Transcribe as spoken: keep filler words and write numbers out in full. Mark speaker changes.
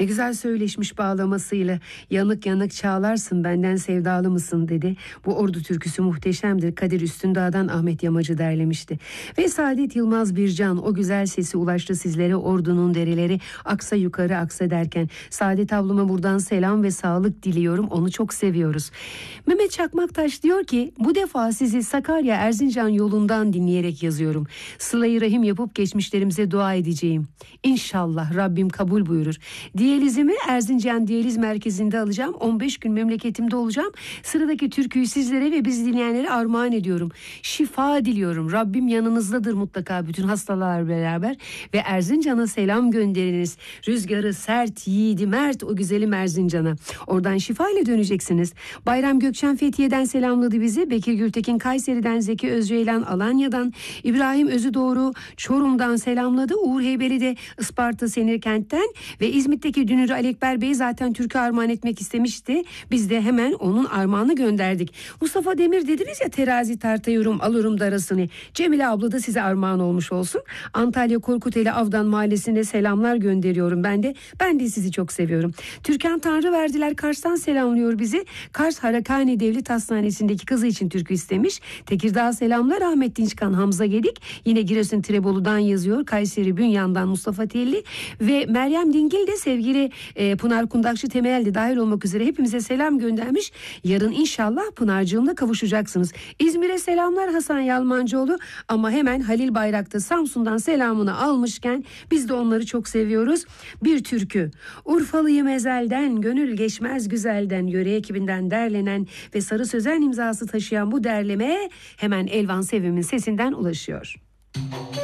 Speaker 1: Ne güzel söyleşmiş bağlamasıyla. Yanık yanık çağlarsın benden sevdalı mısın dedi. Bu Ordu türküsü muhteşemdir. Kadir Üstündağ'dan Ahmet Yamacı derlemişti. Ve Saadet Yılmaz Bircan, o güzel sesi ulaştı sizlere. Ordu'nun dereleri aksa yukarı aksa derken. Saadet ablama buradan selam ve sağlık diliyorum. Onu çok seviyoruz. Mehmet Çakmaktaş diyor ki bu defa sizi Sakarya Erzincan yolundan dinleyerek yazıyorum. Sıla-i Rahim yapıp geçmişlerimize dua edeceğim. İnşallah Rabbim kabul buyurur. Diyalizimi Erzincan Diyaliz Merkezi'nde alacağım. on beş gün memleketimde olacağım. Sıradaki türküyü sizlere ve biz dinleyenlere armağan ediyorum. Şifa diliyorum. Rabbim yanınızdadır mutlaka bütün hastalar beraber. Ve Erzincan'a selam gönderiniz. Rüzgarı sert, yiğidi mert, o güzelim Erzincan'a. Oradan şifa ile döneceksiniz. Bayram Gökçen Fethiye'den selamladı bizi. Bekir Gültekin Kayseri'den, Zeki Özceylan Alanya'dan, İbrahim Özüdoğru Çorum'dan selamladı. Uğur Heybeli de Isparta Senirkent'ten ve İzmit'teki Dünürü Alekber Bey zaten türkü armağan etmek istemişti. Biz de hemen onun armağanı gönderdik. Mustafa Demir dediniz ya, terazi tartıyorum alırım darasını. Cemile abla da size armağan olmuş olsun. Antalya Korkuteli Avdan Mahallesi'ne selamlar gönderiyorum ben de. Ben de sizi çok seviyorum. Türkan Tanrıverdiler Kars'tan selamlıyor bizi. Kars Harakani Devlet Hastanesi'ndeki kızı için türkü istemiş. Tekirdağ selamlar Ahmet Dinçkan Hamza Gedik. Yine Giresun Trebolu'dan yazıyor. Kayseri Bünyan'dan Mustafa Telli ve Meryem Dingil de sevgili e, Pınar Kundakçı Temel de dahil olmak üzere hepimize selam göndermiş. Yarın inşallah Pınar'cığımla kavuşacaksınız. İzmir'e selamlar Hasan Yalmancıoğlu, ama hemen Halil Bayrak'ta Samsun'dan selamını almışken biz de onları çok seviyoruz. Bir türkü. Urfalıyım ezelden, gönül geçmez güzelden, yöre ekibinden derlenen ve Sarı Sözen imzası taşıyan bu derleme hemen Elvan Sevim'in sesinden ulaşıyor.